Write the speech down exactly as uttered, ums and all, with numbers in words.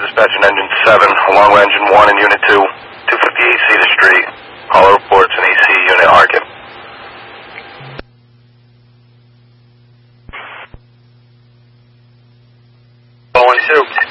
dispatching engine seven, along with engine one and unit two, two fifty-eight Cedar Street. All reports an A C unit Arkin. Going two.